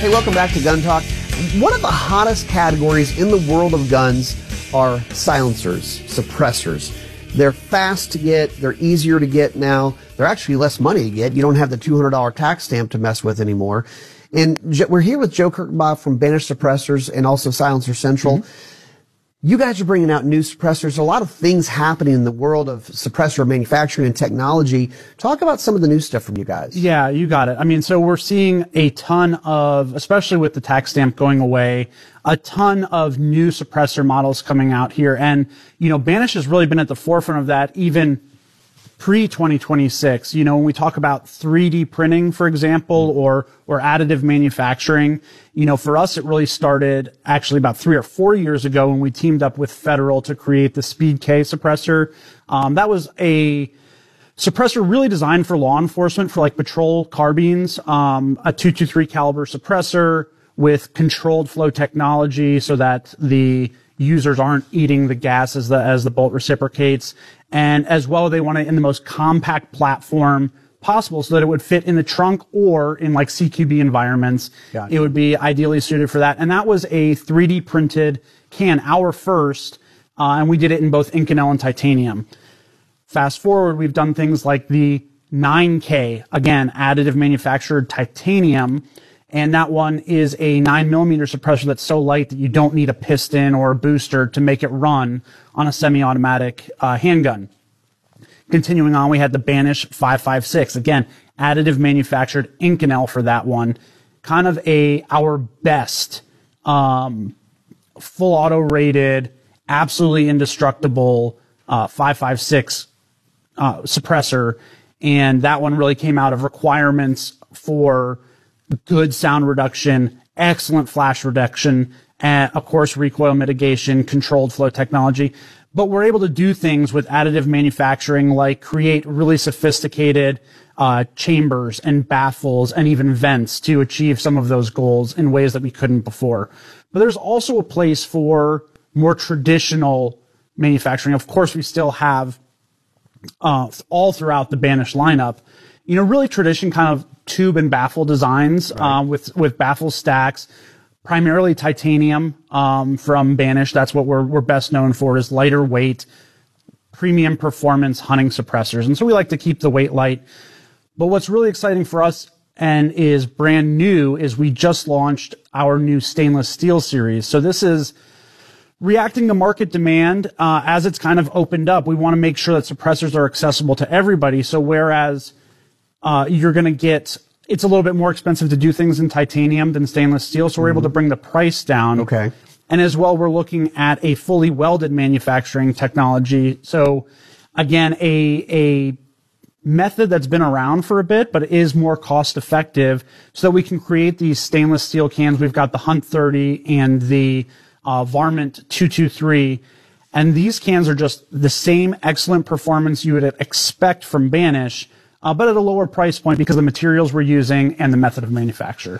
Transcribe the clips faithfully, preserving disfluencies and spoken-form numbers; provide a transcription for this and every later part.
Hey, welcome back to Gun Talk. One of the hottest categories in the world of guns are silencers, suppressors. They're fast to get. They're easier to get now. They're actually less money to get. You don't have the two hundred dollars tax stamp to mess with anymore. And we're here with Joe Kirchenbach from Banish Suppressors and also Silencer Central. Mm-hmm. You guys are bringing out new suppressors. A lot of things happening in the world of suppressor manufacturing and technology. Talk about some of the new stuff from you guys. Yeah, you got it. I mean, so we're seeing a ton of, especially with the tax stamp going away, a ton of new suppressor models coming out here. And, you know, Banish has really been at the forefront of that even pre twenty twenty-six. You know, when we talk about three D printing, for example, or, or additive manufacturing, you know, for us, it really started actually about three or four years ago when we teamed up with Federal to create the Speed K suppressor. Um, that was a suppressor really designed for law enforcement, for like patrol carbines, um, a two twenty-three caliber suppressor with controlled flow technology so that the users aren't eating the gas as the, as the bolt reciprocates. And as well, they want it in the most compact platform possible so that it would fit in the trunk or in like C Q B environments. Gotcha. It would be ideally suited for that. And that was a three D printed can, our first, uh, and we did it in both Inconel and titanium. Fast forward, we've done things like the nine K, again, additive manufactured titanium. And that one is a nine millimeter suppressor that's so light that you don't need a piston or a booster to make it run on a semi-automatic uh, handgun. Continuing on, we had the Banish five five six. Again, additive manufactured Inconel for that one. Kind of a, our best, um, full auto rated, absolutely indestructible, uh, five five six, uh, suppressor. And that one really came out of requirements for good sound reduction, excellent flash reduction, and of course, recoil mitigation, controlled flow technology. But we're able to do things with additive manufacturing, like create really sophisticated uh, chambers and baffles and even vents to achieve some of those goals in ways that we couldn't before. But there's also a place for more traditional manufacturing. Of course, we still have uh, all throughout the Banish lineup, you know, really tradition kind of tube and baffle designs, right. um, with, with baffle stacks, primarily titanium, um, from Banish. That's what we're, we're best known for, is lighter weight, premium performance hunting suppressors. And so we like to keep the weight light. But what's really exciting for us and is brand new is we just launched our new stainless steel series. So this is reacting to market demand, uh, as it's kind of opened up. We want to make sure that suppressors are accessible to everybody. So whereas Uh, you're going to get, it's a little bit more expensive to do things in titanium than stainless steel, so we're mm-hmm. able to bring the price down. Okay. And as well, we're looking at a fully welded manufacturing technology. So again, a, a method that's been around for a bit, but is more cost effective so that we can create these stainless steel cans. We've got the Hunt thirty and the uh, Varmint two twenty-three. And these cans are just the same excellent performance you would expect from Banish, Uh, but at a lower price point because of the materials we're using and the method of manufacture.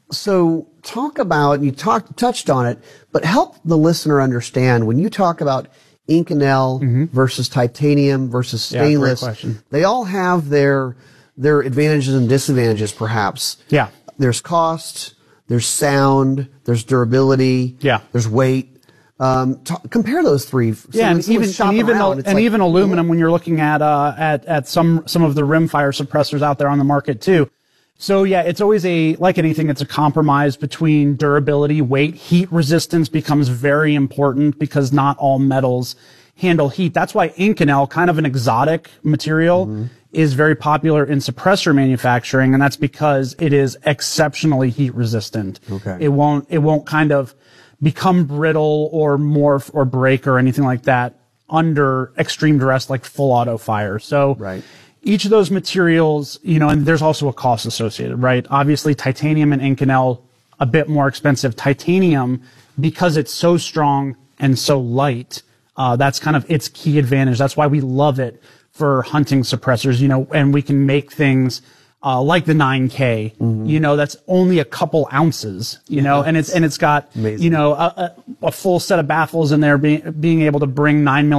So talk about, you talked, touched on it, but help the listener understand when you talk about Inconel mm-hmm. versus titanium versus stainless, yeah, great question. They all have their, their advantages and disadvantages perhaps. Yeah. There's cost, there's sound, there's durability, yeah. there's weight. Um, t- compare those three. So yeah, and even and even around, and like, even aluminum when you're looking at uh at at some some of the rimfire suppressors out there on the market too. So yeah, it's always a, like anything, it's a compromise between durability, weight, heat resistance becomes very important because not all metals handle heat. That's why Inconel, kind of an exotic material, mm-hmm. is very popular in suppressor manufacturing, and that's because it is exceptionally heat resistant. Okay. It won't it won't kind of become brittle or morph or break or anything like that under extreme duress, like full auto fire. So right. each of those materials, you know, and there's also a cost associated, right? Obviously, titanium and Inconel, a bit more expensive. Titanium, because it's so strong and so light, uh, that's kind of its key advantage. That's why we love it for hunting suppressors, you know, and we can make things Uh, like the nine K, mm-hmm. you know, that's only a couple ounces, you know, and it's, and it's got, Amazing. you know, a, a, a full set of baffles in there, being, being able to bring nine millimeter